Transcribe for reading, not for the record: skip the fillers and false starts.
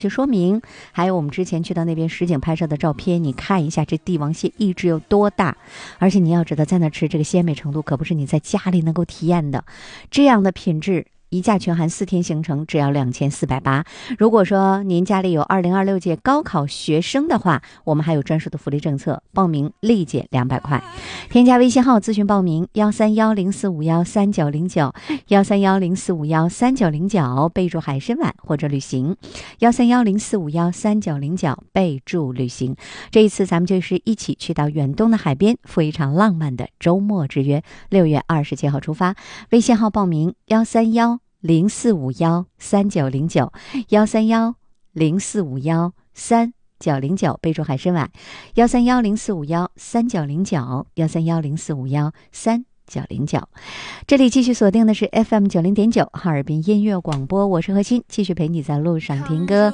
就说明，还有我们之前去到那边实景拍摄的照片，你看一下这帝王蟹一只有多大，而且你要知道，在那吃这个鲜美程度可不是你在家里能够体验的，这样的品质。一价全含4天行程，只要2480。如果说您家里有2026届高考学生的话，我们还有专属的福利政策，报名立减200块。添加微信号咨询报名13104513909，13104513909，备注海参崴或者旅行，13104513909，备注旅行。这一次咱们就是一起去到远东的海边，赴一场浪漫的周末之约。6月27号出发，微信号报名13104513909，13104513909，备注海参崴，13104513909，13104513909。这里继续锁定的是 FM 90.9哈尔滨音乐广播，我是何欣，继续陪你在路上听歌。